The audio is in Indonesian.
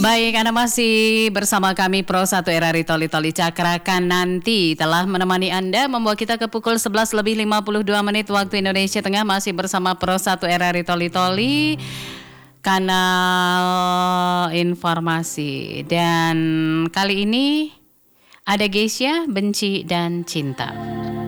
Baik, Anda masih bersama kami Pro 1 RRI Toli Cakrakan nanti telah menemani Anda membawa kita ke pukul 11 lebih 52 menit waktu Indonesia Tengah, masih bersama Pro 1 RRI Toli kanal informasi. Dan kali ini ada Geisha, Benci dan Cinta.